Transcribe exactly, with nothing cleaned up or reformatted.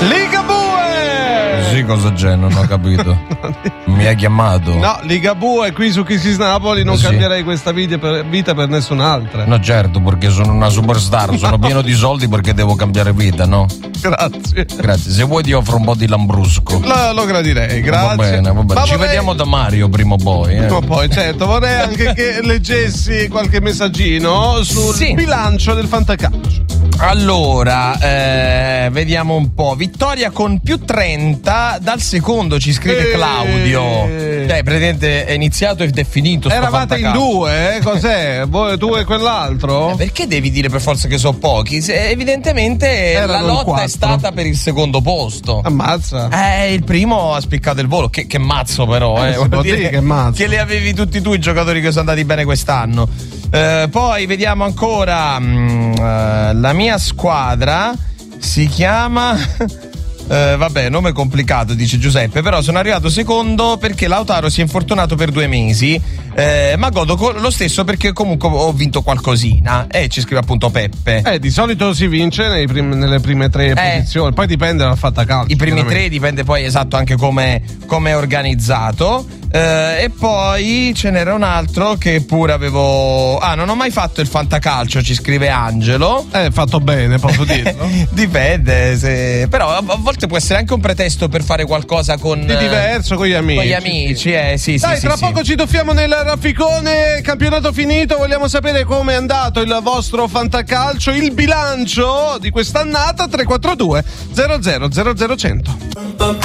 Ligabue! Sì, cosa c'è? Non ho capito. Mi ha chiamato? No, Ligabue qui su Kiss Kiss Napoli, non Sì. cambierei questa vita per, vita per nessun'altra. No, certo, perché sono una superstar, sono pieno di soldi perché devo cambiare vita, no? Grazie. Grazie, se vuoi ti offro un po' di lambrusco. Lo, lo gradirei, grazie. Va bene, va bene. Ma Ci vorrei- vediamo da Mario prima o poi. Eh. No, poi certo, vorrei anche che leggessi qualche messaggino sul Sì. bilancio del fantacalcio. Allora, eh, vediamo un po'. Vittoria con più trenta dal secondo, ci scrive Eh. Claudio. Cioè, praticamente è iniziato ed è finito. sto Eravate in fantacalcio. due, eh? Cos'è? Voi, tu e quell'altro? Perché devi dire per forza che so pochi? Se- evidentemente Erano la in lotta quattro. è stata per il secondo posto. Ammazza. Eh, il primo ha spiccato il volo. Che, che mazzo, però. Eh, Eh, si voglio può dire che mazzo. che li avevi tutti tu i giocatori che sono andati bene quest'anno. Eh, poi vediamo ancora mm, eh, la mia squadra si chiama. Eh, vabbè, nome complicato, dice Giuseppe, però sono arrivato secondo perché Lautaro si è infortunato per due mesi, eh, ma godo co- lo stesso perché comunque ho vinto qualcosina. E ci scrive appunto Peppe. Eh, di solito si vince nei prim- nelle prime tre posizioni, poi dipende dal fattacalcio. I primi chiaramente. tre dipende poi esatto anche come come è organizzato. Eh, e poi ce n'era un altro che pure avevo. Ah, non ho mai fatto il fantacalcio, ci scrive Angelo. Eh, fatto bene, posso dirlo. Dipende, se... però a a volte può essere anche un pretesto per fare qualcosa con Di diverso con gli amici. con gli amici, eh, sì, Dai, sì, tra sì, poco sì. ci tuffiamo nel rafficone, campionato finito, vogliamo sapere come è andato il vostro fantacalcio, il bilancio di quest'annata. Tre quattro due zero zero zero zero cento.